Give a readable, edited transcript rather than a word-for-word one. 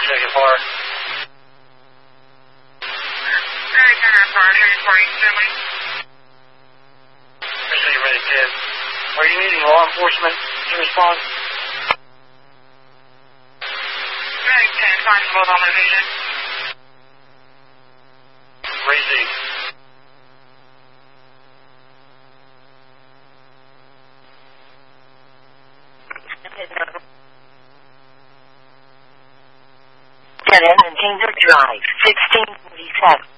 second bar. Very good, bar, heading for East Philly. Especially ready, 10. Are you needing law enforcement to respond? Very 10, constable on the vision. Raise E. Get in and Taylor Drive, 1647.